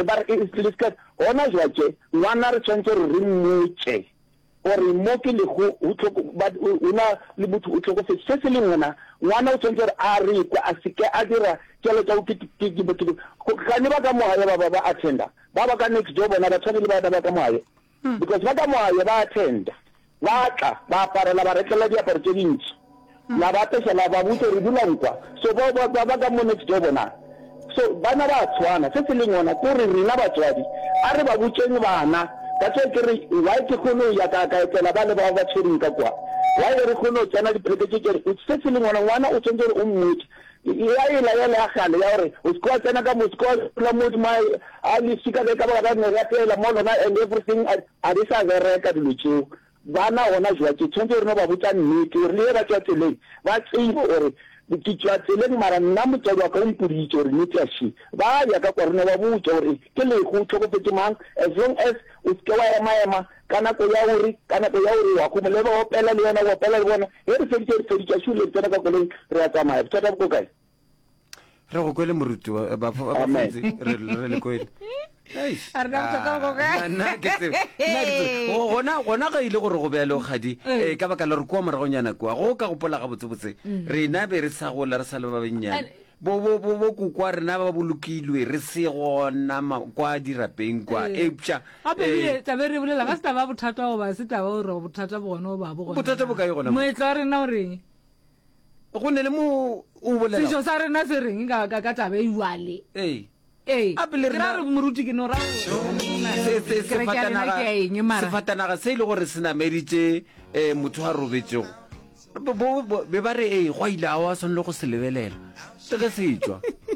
re ba re le ska ona jwatse ngwana re tshwantse re mmotse ore mo ke le go una le motho o tlhokofetse se se le ngwana o tshwantse re a re kwa a seke a dira tšelo tsa go ka ne ba ka moaye ba attenda ba ka next door bona ba tshwanele ba ka moaye because ba ka moaye ba attenda ba tla ba aparela ba rekela diaparo tse dintsi la ba tesela ba butse re dulankwa so ba ka mo next door bona so bana ba tshwana se se le ngwana ko re rena batswadi a re ba butseng bana ka tse ke re why ke khono ya ka etela ba le ba tshwering ka kwa why re khono tsena di protect ke re se se le ngwana o tsentse re o mmotse ya ya gale ya hore o skwa tsena ka mo skwa la mo mai a le sika ka ba ga ne ya tela mo lona and everything a di sa bereka dilutšo bana ona jwa ke tsentse re no ba butsa nnete re le ba tsweleng ba tsebo ore ke tswa tseleng mara nna motswadi wa ka o mpoditse gore nnete ya shi ba ya ka korone ba botsa gore ke le go tlhokofetse mang as long as o ske wa ema ka nako ya hore wa go le ba opela le yona go opela le bona e re feditse shule tsena ka koleng re a tsamaya tsata go kae re go kwele moruti ba fantse re le kwele gona ga ile gore go bealo kgadi ka baka la re kwa moragonyana kwa go ka gopola ga botsebotse rena be re sa gola re sa le ba bennyane bo kokwa rena ba bolokilwe re se gona kwa dirapeng kwa epša tabe re bolela ga se taba bothata goba se taba gore bothata bona o babo bothata bo kae gona moetlo wa rena o reng go ne le mo o bolela sešo sa rena se reng ka tabe iwale ra re moruti ke no ra sefatanaga se e le gore se nameditše motho a robetšego be ba re go ile a wa tshwanele go se lebelela tege setswa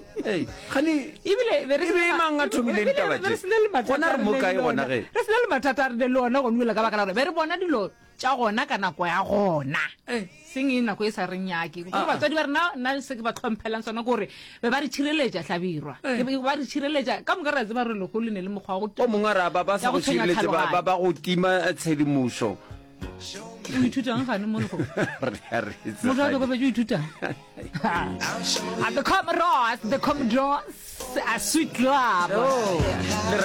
mang a thomileng tabatšegona re mo kae gona ge re sena le mathata a re le ona gone ka baka la gore be re bona dilo tša gona ka nako ya gona seng e nako e sa reng yake batswadi ba rena nna se ke ba tlhomphelang sona ke gore be ba re tšhireletša hlabirwa ba re tšhireletša ka moka re a tseba re lego le ne le mokgwa o mongwe ra ba sa go tšhireletse ba go tima tshedimošo o ithutang gane mo lego motho a tokopetse o ithutang the Commodores a sweet love